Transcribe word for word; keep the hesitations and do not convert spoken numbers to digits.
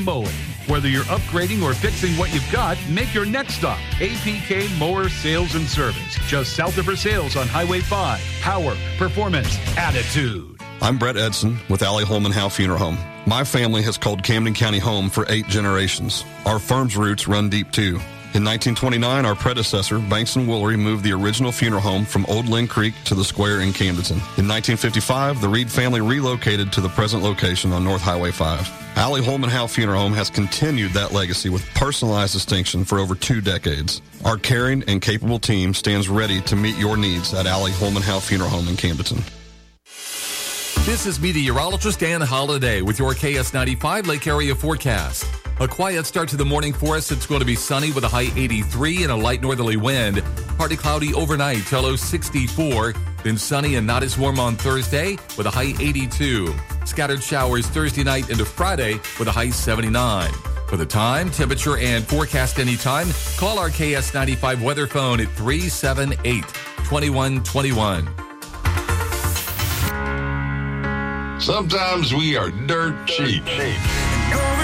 Mowing. Whether you're upgrading or fixing what you've got, make your next stop A P K Mower Sales and Service. Just south of Versailles on Highway five. Power, performance, attitude. I'm Brett Edson with Allie Holman Howe Funeral Home. My family has called Camden County home for eight generations. Our firm's roots run deep too. In nineteen twenty-nine, our predecessor, Banks and Woolery, moved the original funeral home from Old Lynn Creek to the square in Camdenton. In nineteen fifty-five, the Reed family relocated to the present location on North Highway five. Allie Holman Howe Funeral Home has continued that legacy with personalized distinction for over two decades. Our caring and capable team stands ready to meet your needs at Allie Holman Howe Funeral Home in Camdenton. This is meteorologist Dan Holliday with your K S ninety-five Lake Area forecast. A quiet start to the morning for us. It's going to be sunny with a high eighty-three and a light northerly wind. Partly cloudy overnight, till low sixty-four. Then sunny and not as warm on Thursday with a high eighty-two. Scattered showers Thursday night into Friday with a high seventy-nine. For the time, temperature, and forecast anytime, call our K S ninety-five weather phone at three seven eight, two one two one. Sometimes we are dirt cheap.